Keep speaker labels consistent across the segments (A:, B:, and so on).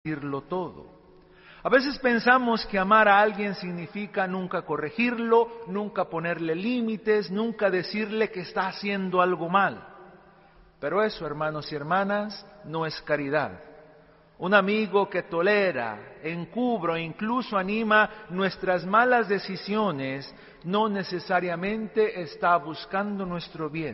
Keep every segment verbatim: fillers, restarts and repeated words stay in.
A: decirlo todo. A veces pensamos que amar a alguien significa nunca corregirlo, nunca ponerle límites, nunca decirle que está haciendo algo mal. Pero eso, hermanos y hermanas, no es caridad. Un amigo que tolera, encubre o incluso anima nuestras malas decisiones no necesariamente está buscando nuestro bien.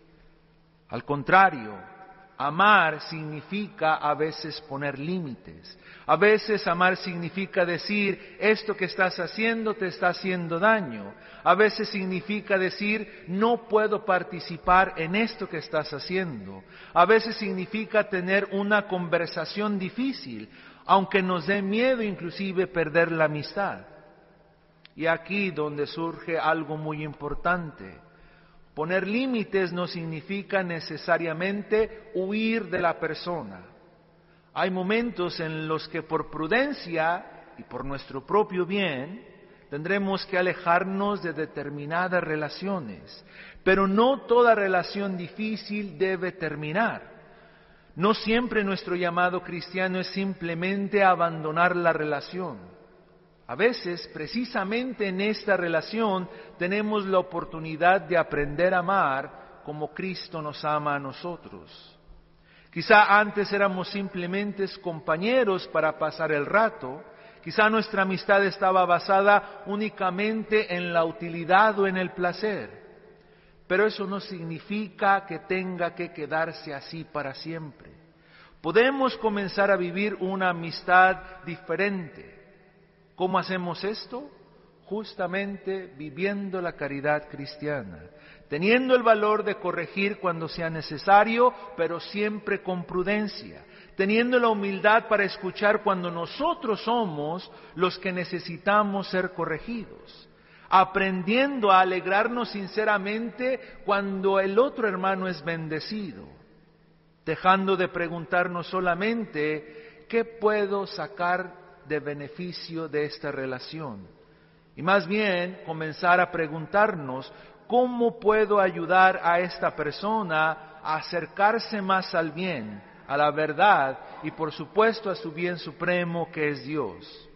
A: Al contrario, amar significa a veces poner límites. A veces amar significa decir, esto que estás haciendo te está haciendo daño. A veces significa decir, no puedo participar en esto que estás haciendo. A veces significa tener una conversación difícil, aunque nos dé miedo inclusive perder la amistad. Y aquí donde surge algo muy importante. Poner límites no significa necesariamente huir de la persona. Hay momentos en los que por prudencia y por nuestro propio bien tendremos que alejarnos de determinadas relaciones, pero no toda relación difícil debe terminar. No siempre nuestro llamado cristiano es simplemente abandonar la relación. A veces, precisamente en esta relación, tenemos la oportunidad de aprender a amar como Cristo nos ama a nosotros. Quizá antes éramos simplemente compañeros para pasar el rato, quizá nuestra amistad estaba basada únicamente en la utilidad o en el placer, pero eso no significa que tenga que quedarse así para siempre. Podemos comenzar a vivir una amistad diferente. ¿Cómo hacemos esto? Justamente viviendo la caridad cristiana, teniendo el valor de corregir cuando sea necesario, pero siempre con prudencia, teniendo la humildad para escuchar cuando nosotros somos los que necesitamos ser corregidos, aprendiendo a alegrarnos sinceramente cuando el otro hermano es bendecido, dejando de preguntarnos solamente ¿qué puedo sacar de beneficio de esta relación? Y más bien comenzar a preguntarnos, ¿cómo puedo ayudar a esta persona a acercarse más al bien, a la verdad y por supuesto a su bien supremo que es Dios?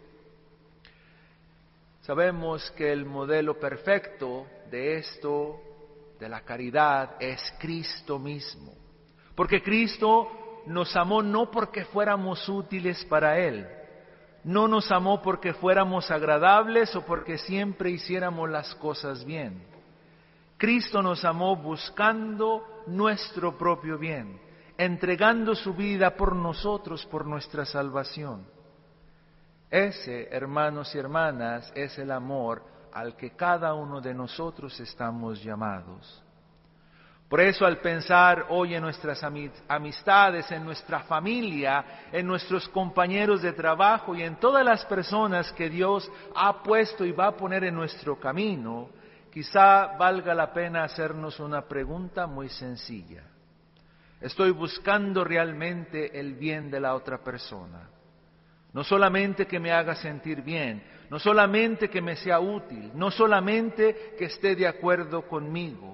A: Sabemos que el modelo perfecto de esto, de la caridad, es Cristo mismo. Porque Cristo nos amó no porque fuéramos útiles para Él. No nos amó porque fuéramos agradables o porque siempre hiciéramos las cosas bien. Cristo nos amó buscando nuestro propio bien, entregando su vida por nosotros, por nuestra salvación. Ese, hermanos y hermanas, es el amor al que cada uno de nosotros estamos llamados. Por eso al pensar hoy en nuestras amistades, en nuestra familia, en nuestros compañeros de trabajo y en todas las personas que Dios ha puesto y va a poner en nuestro camino, quizá valga la pena hacernos una pregunta muy sencilla. ¿Estoy buscando realmente el bien de la otra persona? No solamente que me haga sentir bien, no solamente que me sea útil, no solamente que esté de acuerdo conmigo.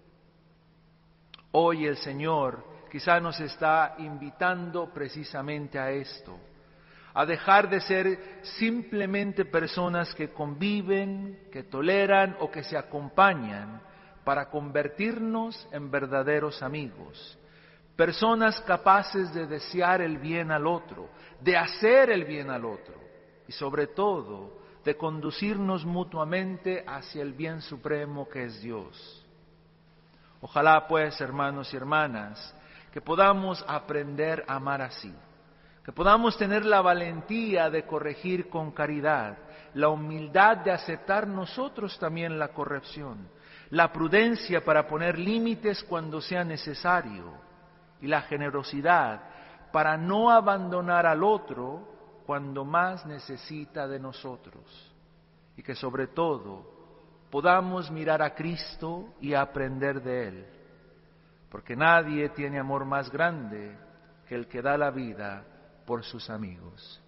A: Hoy el Señor quizá nos está invitando precisamente a esto, a dejar de ser simplemente personas que conviven, que toleran o que se acompañan para convertirnos en verdaderos amigos, personas capaces de desear el bien al otro, de hacer el bien al otro y sobre todo de conducirnos mutuamente hacia el bien supremo que es Dios. Ojalá pues, hermanos y hermanas, que podamos aprender a amar así, que podamos tener la valentía de corregir con caridad, la humildad de aceptar nosotros también la corrección, la prudencia para poner límites cuando sea necesario y la generosidad para no abandonar al otro cuando más necesita de nosotros y que sobre todo podamos mirar a Cristo y aprender de Él, porque nadie tiene amor más grande que el que da la vida por sus amigos.